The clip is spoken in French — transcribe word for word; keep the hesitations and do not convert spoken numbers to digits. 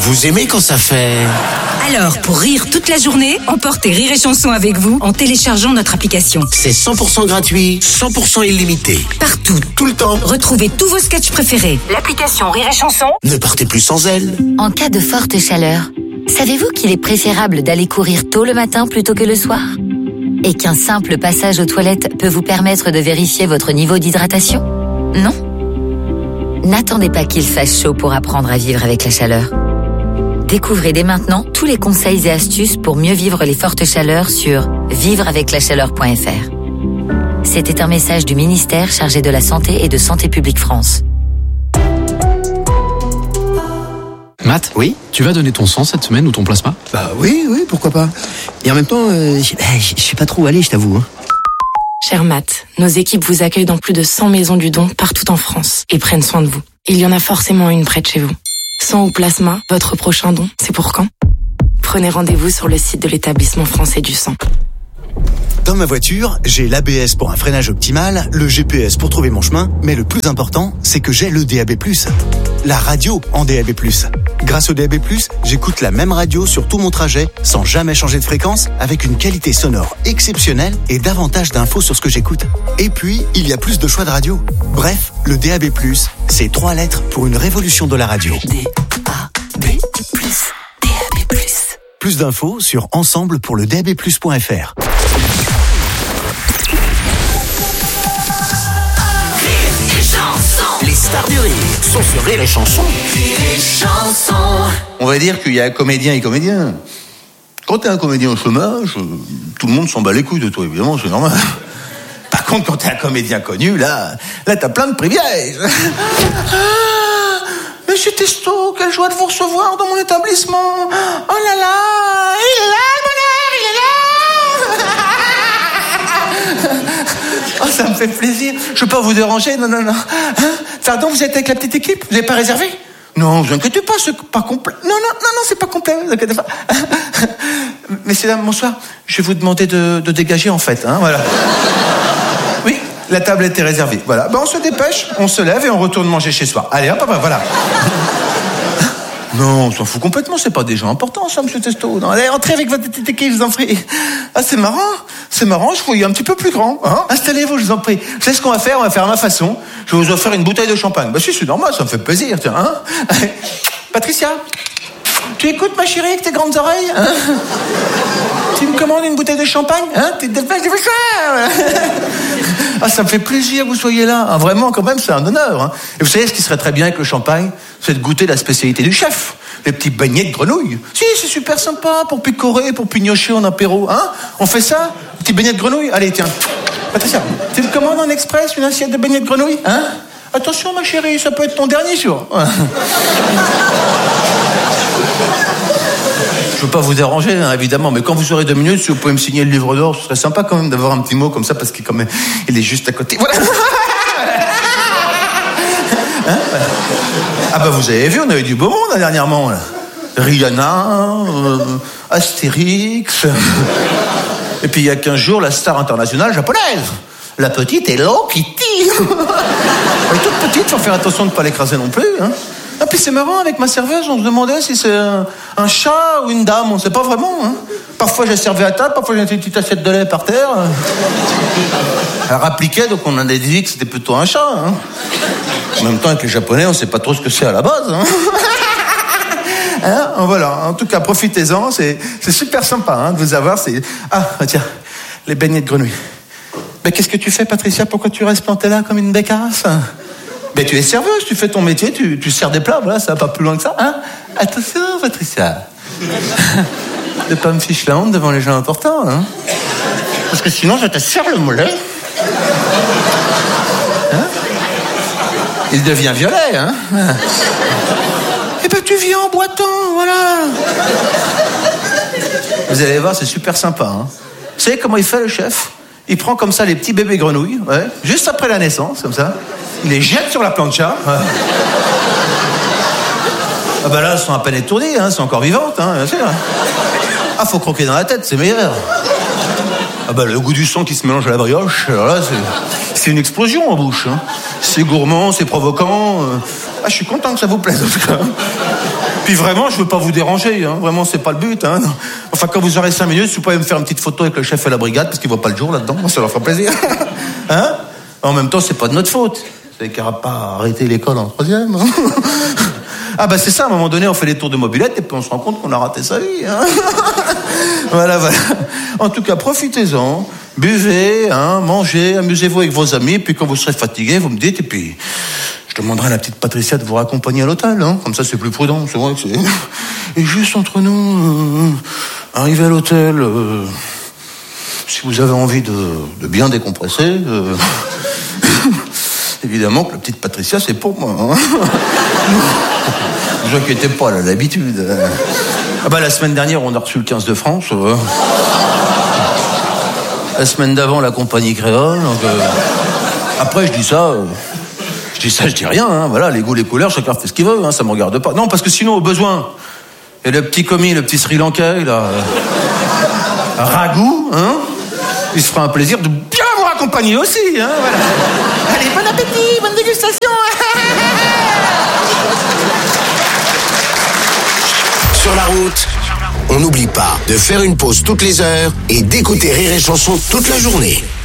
Vous aimez quand ça fait... Alors, pour rire toute la journée, emportez Rire et Chanson avec vous en téléchargeant notre application. C'est cent pour cent gratuit, cent pour cent illimité. Partout, tout le temps. Retrouvez tous vos sketchs préférés. L'application Rire et Chanson. Ne partez plus sans elle. En cas de forte chaleur, savez-vous qu'il est préférable d'aller courir tôt le matin plutôt que le soir ? Et qu'un simple passage aux toilettes peut vous permettre de vérifier votre niveau d'hydratation ? Non ? N'attendez pas qu'il fasse chaud pour apprendre à vivre avec la chaleur. Découvrez dès maintenant tous les conseils et astuces pour mieux vivre les fortes chaleurs sur vivre avec la chaleur point f r. C'était un message du ministère chargé de la Santé et de Santé publique France. Matt, oui, tu vas donner ton sang cette semaine ou ton plasma ? Bah oui, oui, pourquoi pas. Et en même temps, euh, je sais pas trop où aller, je t'avoue. Hein. Cher Matt, nos équipes vous accueillent dans plus de cent maisons du don partout en France et prennent soin de vous. Il y en a forcément une près de chez vous. Sang ou plasma, votre prochain don, c'est pour quand ? Prenez rendez-vous sur le site de l'établissement français du sang. Dans ma voiture, j'ai l'A B S pour un freinage optimal, le G P S pour trouver mon chemin, mais le plus important, c'est que j'ai le D A B plus. La radio en D A B plus. Grâce au D A B plus, j'écoute la même radio sur tout mon trajet, sans jamais changer de fréquence, avec une qualité sonore exceptionnelle et davantage d'infos sur ce que j'écoute. Et puis, il y a plus de choix de radio. Bref, le D A B plus, c'est trois lettres pour une révolution de la radio. D A B plus, D A B plus. Plus d'infos sur ensemble pour le D A B plus point f r. Les stars du rire sont sur Rire et Chanson. Rire et Chanson. On va dire qu'il y a comédien et comédien. Quand t'es un comédien au chômage, tout le monde s'en bat les couilles de toi, évidemment, c'est normal. Par contre, quand t'es un comédien connu, là, là t'as plein de privilèges. Ah, Monsieur Testo, quelle joie de vous recevoir dans mon établissement. Oh là là, il est là, le bonheur, il est là. Oh, ça me fait plaisir. Je peux pas vous déranger, non, non, non. Hein? Pardon, vous êtes avec la petite équipe ? Vous n'avez pas réservé ? Non, vous inquiétez pas, c'est pas complet. Non, non, non, non, c'est pas complet, vous inquiétez pas. Messieurs, dames, bonsoir. Je vais vous demander de, de dégager, en fait, hein, voilà. Oui, la table était réservée, voilà. Ben, on se dépêche, on se lève et on retourne manger chez soi. Allez, hop, hop, hop, voilà. Non, on s'en fout complètement, c'est pas des gens importants, ça, monsieur Testo. Non, allez, entrez avec votre petite équipe, je vous en prie. Ah, c'est marrant, c'est marrant, je vous voyais un petit peu plus grand, hein. Installez-vous, je vous en prie. Vous savez ce qu'on va faire ? On va faire à ma façon. Je vais vous offrir une bouteille de champagne. Bah si, c'est normal, ça me fait plaisir, tiens, hein. Patricia, tu écoutes, ma chérie, avec tes grandes oreilles, hein ? Tu me commandes une bouteille de champagne, hein ? T'es de fait, ah, ça me fait plaisir que vous soyez là. Ah, vraiment, quand même, c'est un honneur, hein. Et vous savez, ce qui serait très bien avec le champagne, c'est de goûter la spécialité du chef. Les petits beignets de grenouille. Si, c'est super sympa pour picorer, pour pignocher en apéro, hein. On fait ça ? Petits beignets de grenouille ? Allez, tiens. Patricia, tu me commandes en express une assiette de beignets de grenouille, hein ? Attention, ma chérie, ça peut être ton dernier jour. Je veux pas vous déranger, hein, évidemment, mais quand vous aurez deux minutes, si vous pouvez me signer le livre d'or, ce serait sympa quand même d'avoir un petit mot comme ça, parce qu'il quand même, il est juste à côté. Voilà. Hein ? Ah bah vous avez vu, on a eu du beau monde là, dernièrement. Là. Rihanna, euh, Astérix. Et puis il y a quinze jours, la star internationale japonaise. La petite Hello Kitty. Elle est toute petite, faut faire attention de ne pas l'écraser non plus. Hein. Ah puis c'est marrant, avec ma serveuse, on se demandait si c'est un, un chat ou une dame, on ne sait pas vraiment. Hein. Parfois j'ai servi à table, parfois j'ai une petite assiette de lait par terre. Elle rappliquait, donc on a déduit que c'était plutôt un chat. Hein. En même temps, avec les Japonais, on ne sait pas trop ce que c'est à la base. Hein. Hein, voilà, en tout cas, profitez-en, c'est, c'est super sympa hein, de vous avoir. C'est... Ah, tiens, les beignets de grenouille. Mais qu'est-ce que tu fais, Patricia ? Pourquoi tu restes plantée là comme une bécasse ? Mais tu es serveuse, tu fais ton métier, tu, tu sers des plats, voilà, ça va pas plus loin que ça. Hein ? Attention, Patricia. Ne pas me fiche la honte devant les gens importants. Hein ? Parce que sinon, je te serre le mollet. Hein ? Il devient violet, hein ? Eh ben, tu viens en boitant, voilà. Vous allez voir, c'est super sympa. Hein. Vous savez comment il fait, le chef ? Il prend comme ça les petits bébés grenouilles, ouais, juste après la naissance, comme ça. Il les jette sur la plancha. Ouais. Ah bah là, elles sont à peine étourdies, hein, elles sont encore vivantes, hein, bien sûr. Ah, faut croquer dans la tête, c'est meilleur. Ah bah le goût du sang qui se mélange à la brioche, alors là, c'est, c'est une explosion en bouche. Hein. C'est gourmand, c'est provoquant. Ah, je suis content que ça vous plaise, en tout cas. Puis vraiment, je veux pas vous déranger, hein. Vraiment, c'est pas le but, hein. Enfin, quand vous aurez cinq minutes, si vous pouvez me faire une petite photo avec le chef et la brigade, parce qu'il voit pas le jour là-dedans, ça leur fera plaisir. Hein? En même temps, c'est pas de notre faute. C'est qu'il n'aura pas arrêté l'école en troisième. Hein. Ah bah c'est ça, à un moment donné, on fait les tours de mobilette et puis on se rend compte qu'on a raté sa vie. Hein. Voilà, voilà. En tout cas, profitez-en, buvez, hein, mangez, amusez-vous avec vos amis, puis quand vous serez fatigué, vous me dites, et puis je demanderai à la petite Patricia de vous raccompagner à l'hôtel, hein. Comme ça c'est plus prudent, c'est vrai que c'est... Et juste entre nous, euh, arrivé à l'hôtel, euh, si vous avez envie de, de bien décompresser, euh, évidemment que la petite Patricia c'est pour moi, hein. Ne vous inquiétez pas, elle a l'habitude. Ah bah, la semaine dernière, on a reçu le quinze de France. Euh. La semaine d'avant, la compagnie créole. Donc, euh. Après, je dis ça, euh. je dis ça, je dis rien. Hein. Voilà, les goûts, les couleurs, chacun fait ce qu'il veut. Hein. Ça me regarde pas. Non, parce que sinon, au besoin, et le petit commis, le petit Sri Lankais, là, euh. Ragout, hein, il se fera un plaisir de bien vous raccompagner aussi. Hein. Voilà. Allez, bon appétit, bonne dégustation. Sur la route, on n'oublie pas de faire une pause toutes les heures et d'écouter Rire et Chanson toute la journée.